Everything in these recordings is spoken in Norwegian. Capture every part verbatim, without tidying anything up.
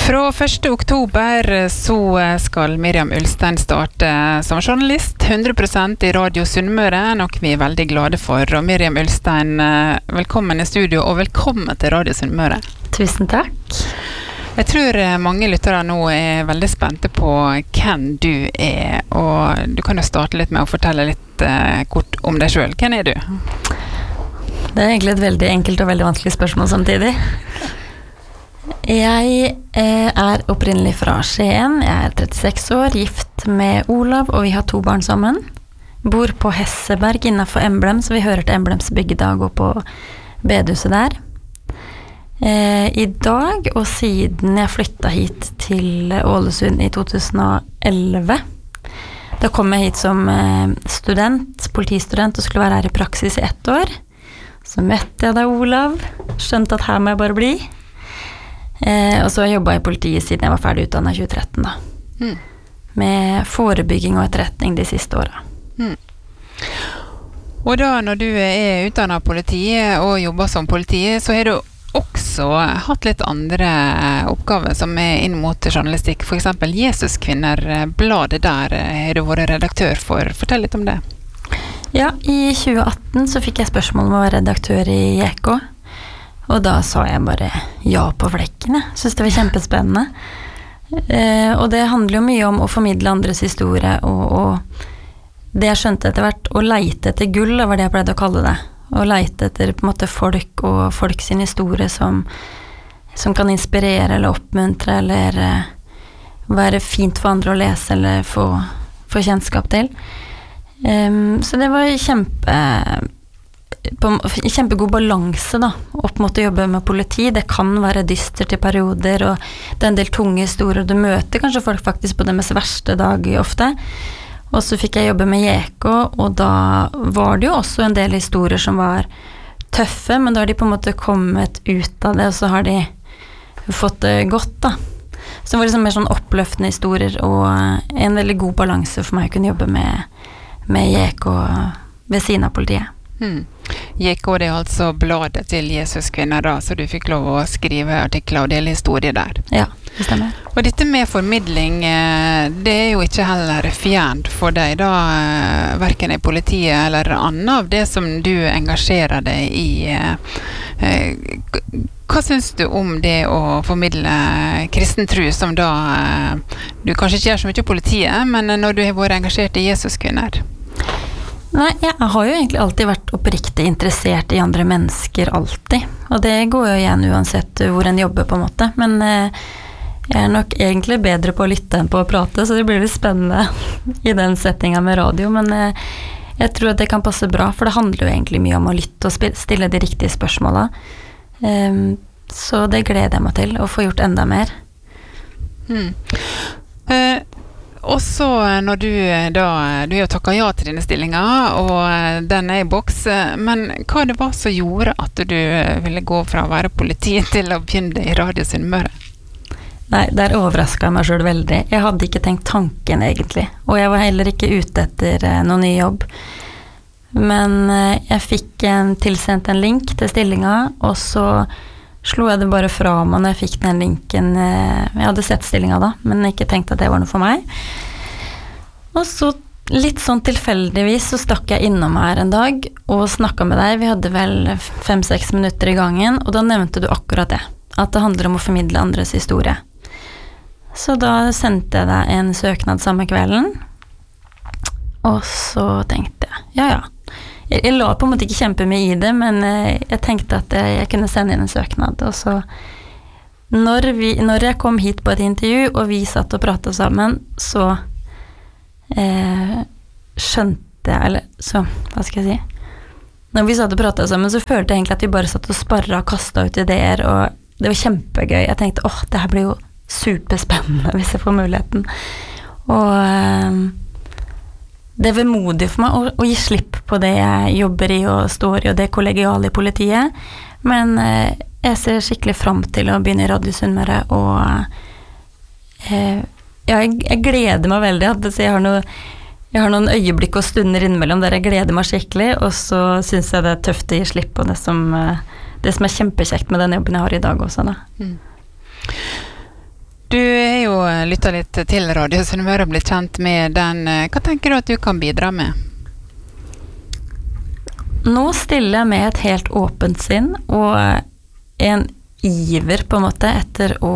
Fra første oktober så skal Miriam Ulstein starte som journalist hundre prosent i Radio Sunnmøre, noe vi er veldig glade for. Og Miriam Ulstein, velkommen i studio og velkommen til Radio Sunnmøre. Tusen takk. Jeg tror mange lyttere nå er veldig spente på hvem du er, og du kan jo starte litt med å fortelle litt eh, kort om deg selv. Hvem er du? Det er egentlig et veldig enkelt og veldig vanskelig spørsmål samtidig. Jeg eh, er opprinnelig fra Skien. Jeg er trettiseks år, gift med Olav, og vi har to barn sammen. Bor på Hesseberg innenfor Emblem, så vi hører til Emblems bygda og går på bedehuset der. Eh, I dag, og siden jeg flyttet hit til Ålesund i to tusen og elleve, da kom jeg hit som eh, student, politistudent, og skulle være her i praksis i ett år. Så møtte jeg deg, Olav, skjønte at her må jeg bare bli. Eh, og så har jeg jobbet i politiet siden jeg var ferdig utdannet i tjue tretten da. Mm. Med forebygging og etterretning de siste årene. Mm. Og da når du er utdannet politiet og jobber som politiet, så har du også hatt litt andre oppgaver som er inn mot journalistikk. For eksempel Jesuskvinner, bladet der har du vært redaktør for. Fortell litt om det. Ja, i tjue atten så fikk jeg spørsmål om å være redaktør i J K. Og da sa jeg bare ja på flekken. Jeg synes det var kjempespennende. Eh, og det handler jo mye om å formidle andres historie, og, og det jeg skjønte etter hvert, å leite etter gull, var det jeg pleide å kalle det. Å leite etter på en måte folk og folk sin historie som, som kan inspirere eller oppmuntre, eller eh, være fint for andre å lese eller få, få kjennskap til. Um, så det var kjempe... på kjempegod balanse da, opp mot å jobbe med politi. Det kan være dystert i perioder, og det er en del tunge historier. Du møter kanskje folk faktisk på det mest verste dag ofte. Og så fikk jeg jobbe med J K, og da var det jo også en del historier som var tøffe, men da har de på en måte kommet ut av det, og så har de fått det godt da. Så det var liksom mer sånn oppløftende historier, og en veldig god balanse for meg å kunne jobbe med, med J K ved siden av politiet. Hmm. J K, det er altså bladet til Jesuskvinner da, så du fikk lov å skrive artikler og dele historier der. Ja, det stemmer. Og dette med formidling, det er jo ikke heller fjernt for deg da, hverken i politiet eller annet av det som du engasjerer deg i. Hva synes du om det å formidle kristen tro, som da du kanskje ikke gjør så mye i politiet, men når du har vært engasjert i Jesuskvinner? Nei, jeg har jo egentlig alltid vært oppriktig interessert i andre mennesker, alltid. Og det går jo igjen uansett hvor en jobber på en måte. Men eh, jeg er nok egentlig bedre på å lytte enn på å prate, så det blir litt spennende i den settingen med radio. Men eh, jeg tror at det kan passe bra, for det handler jo egentlig mye om å lytte og stille de riktige spørsmålene. Um, så det gleder jeg meg til, å få gjort enda mer. Mm. Uh. Og så når du da, du har jo takket ja til dine stillinger, og den er i boks, men hva det var som gjorde at du ville gå fra å være politi til å begynne i Radio Sunnmøre? Nei, der overrasket jeg meg selv veldig. Jeg hadde ikke tenkt tanken egentlig, og jeg var heller ikke ute etter noen ny jobb. Men jeg fikk en, tilsendt en link til stillingen, og så slo jeg det bare fra meg når jeg fikk den linken. Jeg hadde sett stillingen da, men ikke tenkt at det var noe for meg. Og så litt sånn tilfeldigvis så stakk jeg innom her en dag og snakket med deg. Vi hadde vel fem-seks minutter i gangen, og da nevnte du akkurat det. At det handler om å formidle andres historie. Så da sendte jeg deg en søknad samme kvelden. Og så tenkte jeg, ja ja. Jeg la på en måte ikke kjempe mye i det, men jeg tenkte at jeg kunne sende inn en søknad. Og så, når, vi, når jeg kom hit på et intervju, og vi satt og pratet sammen, så eh, skjønte jeg, eller så, hva skal jeg si? Når vi satt og pratet sammen, så følte jeg egentlig at vi bare satt og sparret og kastet ut ideer, og det var kjempegøy. Jeg tenkte, åh, det her blir jo superspennende hvis jeg får muligheten. Og... Eh, det er vemodig for meg å, å gi slipp på det jeg jobber i og står i, og det kollegiale i politiet. Men eh, jeg ser skikkelig frem til å begynne i Radio Sunnmøre, og eh, jeg, jeg gleder meg veldig. Så jeg, har noe, jeg har noen øyeblikk og stunder innimellom der jeg gleder meg skikkelig, og så synes jeg det er tøft å gi slipp på det som, det som er kjempekjekt med den jobben jeg har i dag også. Da. Mm. Du er jo lyttet litt til Radio Sunnmøre og blitt kjent med den. Hva tenker du at du kan bidra med? Nå stiller jeg med et helt åpent sinn og en iver på en måte etter å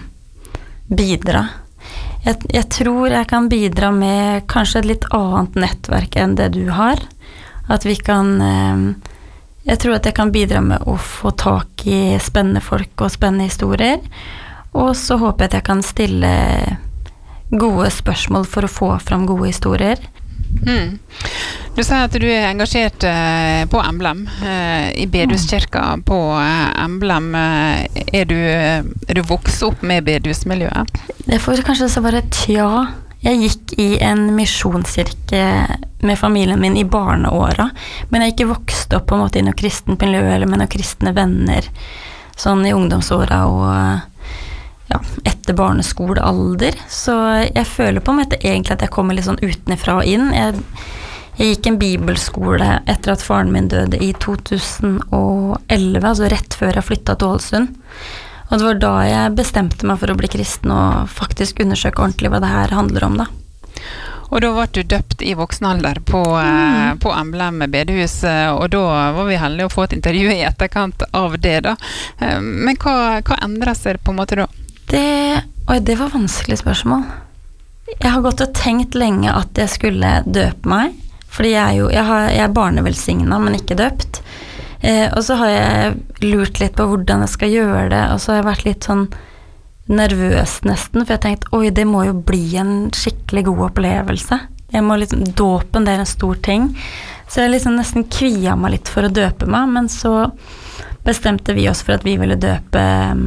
bidra. Jeg, jeg tror jeg kan bidra med kanskje et litt annet nettverk enn det du har. At vi kan Jeg tror at jeg kan bidra med å få tak i spennende folk og spennende historier. Og så håper jeg at jeg kan stille gode spørsmål for å få fram gode historier. Mm. Du sier at du er engasjert eh, på Emblem, eh, i Bedehuskirka på eh, Emblem. Er du, er du vokst opp med bedehusmiljøet? Det får kanskje så være tja. Jeg gikk i en misjonskirke med familien min i barneåra, men jeg ikke vokst opp på en måte i noe kristent miljø eller med noen kristne venner sånn i ungdomsåra og ja, etter barneskolealder. Så jeg føler på en måte egentlig at jeg kommer litt sånn utenfra og inn. Jeg, jeg gikk en bibelskole etter at faren min døde i to tusen og elleve, altså rett før jeg flyttet til Ålesund. Og det var da jeg bestemte meg for å bli kristen og faktisk undersøke ordentlig hva det her handler om da. Og da var du døpt i voksenalder på, mm. eh, på Emblem bedehus, og da var vi heldige å få et intervju i etterkant av det da. Eh, men hva, hva endret seg på en måte da? Det, oi, det var vanskelig spørsmål. Jeg har gått og tenkt lenge at jeg skulle døpe meg, fordi jeg er jo, jeg, har, jeg er barnevelsignet, men ikke døpt. Eh, og så har jeg lurt litt på hvordan jeg skal gjøre det, og så har jeg vært litt sånn nervøs nesten, for jeg tenkte, oi, det må jo bli en skikkelig god opplevelse. Jeg må liksom, dåpen, det er en stor ting. Så jeg liksom nesten kvia meg litt for å døpe meg, men så bestemte vi oss for at vi ville døpe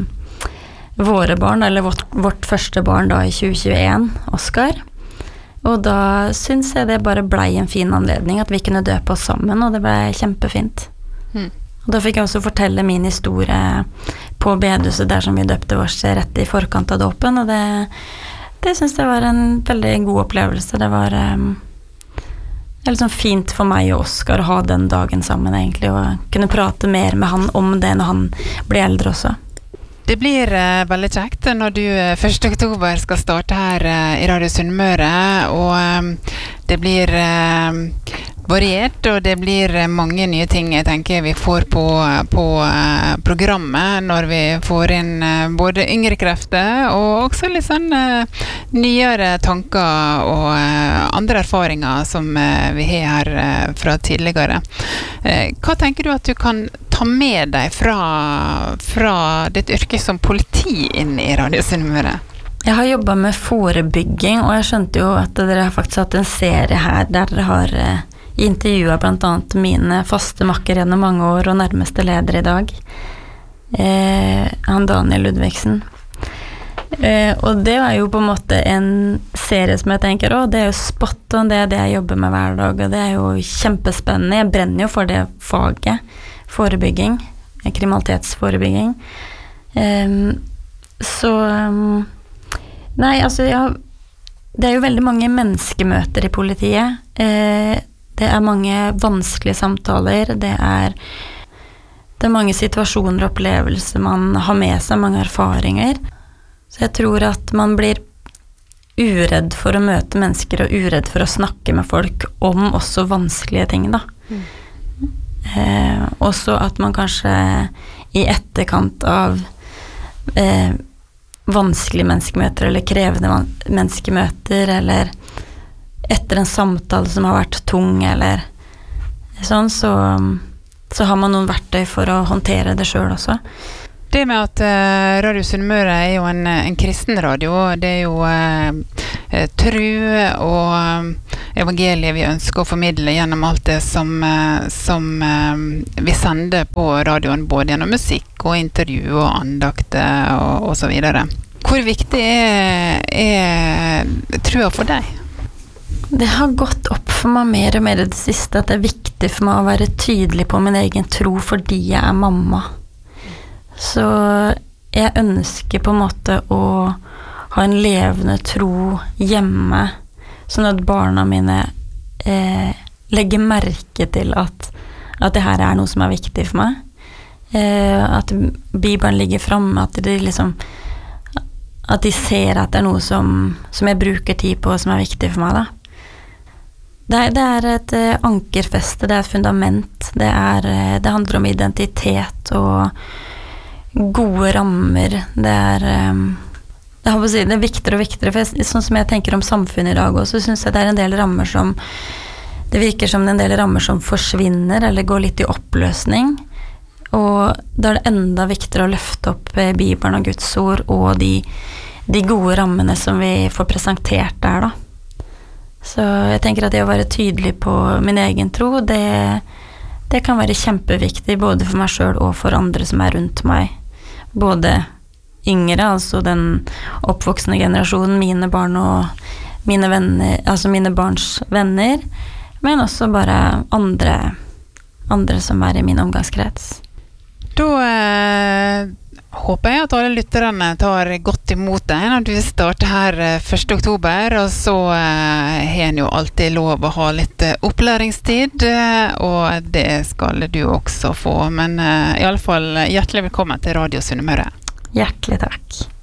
våre barn, eller vårt, vårt første barn da i tjue tjueen, Oskar. Og da synes jeg det bare ble en fin anledning at vi kunne døpe oss sammen, og det ble kjempefint. Mm. Og da fikk jeg også fortelle min historie på bedehuset der som vi døpte oss rett i forkant av dåpen, og det, det synes jeg var en veldig god opplevelse. Det var um, liksom fint for meg og Oskar å ha den dagen sammen egentlig, og kunne prate mer med han om det når han ble eldre også. Det blir uh, veldig kjekt når du uh, første oktober skal starte her uh, i Radio Sunnmøre, og um, det blir uh, variert, og det blir uh, mange nye ting jeg tenker vi får på, på uh, programmet når vi får inn uh, både yngre krefter og også litt sånn uh, nyere tanker og uh, andre erfaringer som uh, vi har her uh, fra tidligere. Uh, hva tenker du at du kan ta med deg fra, fra ditt yrke som politi inn i Radio Sunnmøre? Jeg har jobbet med forebygging, og jeg skjønte jo at dere har faktisk hatt en serie her der dere har eh, intervjuet blant annet mine faste makker gjennom mange år og nærmeste leder i dag, eh, han Daniel Ludvigsen. Eh, og det er jo på en måte en serie som jeg tenker, å, det er jo spot on, det er det jeg jobber med hver dag, og det er jo kjempespennende. Jeg brenner jo for det faget, forebygging, kriminalitetsforebygging. Um, så um, nei, altså ja, det er jo veldig mange menneskemøter i politiet. Eh, det er mange vanskelige samtaler, det er, det er mange situasjoner og opplevelser man har med seg, mange erfaringer. Så jeg tror at man blir uredd for å møte mennesker og uredd for å snakke med folk om også vanskelige ting da. Mm. Eh, også at man kanskje i etterkant av eh, vanskelige menneskemøter eller krevende menneskemøter, eller etter en samtale som har vært tung eller sånn, så, så har man noen verktøy for å håndtere det selv også. Det med at uh, Radio Sunnmøre er jo en, en kristen radio, det er jo uh, tru og uh, evangeliet vi ønsker å formidle gjennom alt det som, uh, som uh, vi sender på radioen, både gjennom musikk og intervju og andakter og, og så videre. Hvor viktig er, er trua for deg? Det har gått opp for meg mer og mer i det siste at det er viktig for meg å være tydelig på min egen tro fordi jeg er mamma. Så jeg ønsker på en måte å ha en levende tro hjemme, sånn at barna mine eh, legger merke til at, at det her er noe som er viktig for meg. Eh, at Bibelen ligger fremme, at de liksom at de ser at det er noe som, som jeg bruker tid på, som er viktig for meg da. Det er, det er et uh, ankerfeste, det er et fundament, det, er, uh, det handler om identitet og gode rammer, det er, um, jeg håper å si, det er viktigere og viktigere, for jeg, sånn som jeg tenker om samfunnet i dag også, så synes jeg det er en del rammer som, det virker som en del rammer som forsvinner, eller går litt i oppløsning, og da er det enda viktigere å løfte opp uh, Bibelen og Guds ord, og de, de gode rammene som vi får presentert der da. Så jeg tenker at det å være tydelig på min egen tro, det, det kan være kjempeviktig både for meg selv og for andre som er rundt meg. Både yngre, altså den oppvoksende generasjonen, mine barn og mine venner, altså mine barns venner, men også bare andre, andre som er i min omgangskrets. Da eh, håper jeg at alle lytterne tar godt imot deg når du starter her første oktober, og så eh, har en jo alltid lov å ha litt eh, opplæringstid, eh, og det skal du også få. Men eh, i alle fall hjertelig velkommen til Radio Sunnmøre. Hjertelig takk.